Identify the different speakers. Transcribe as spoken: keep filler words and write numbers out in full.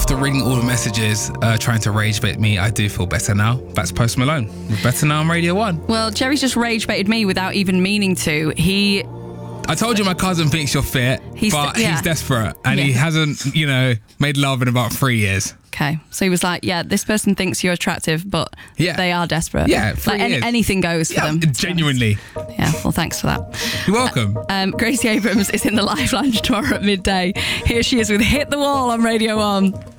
Speaker 1: after reading all the messages uh, trying to rage bait me, I do feel better now. That's Post Malone with Better Now on Radio one.
Speaker 2: Well, Jerry's just rage baited me without even meaning to. He...
Speaker 1: I told you my cousin thinks you're fit,
Speaker 2: He's
Speaker 1: but
Speaker 2: de- yeah.
Speaker 1: he's desperate and
Speaker 2: Yeah.
Speaker 1: he hasn't, you know, made love in about three years.
Speaker 2: Okay, so he was like, yeah, this person thinks you're attractive, but
Speaker 1: Yeah.
Speaker 2: they are desperate.
Speaker 1: Yeah, three
Speaker 2: like any,
Speaker 1: years.
Speaker 2: anything goes for
Speaker 1: Yeah,
Speaker 2: them.
Speaker 1: genuinely.
Speaker 2: Yeah, well, thanks for that.
Speaker 1: You're welcome.
Speaker 2: Um, Gracie Abrams is in the Live Lounge tomorrow at midday. Here she is with Hit the Wall on Radio one.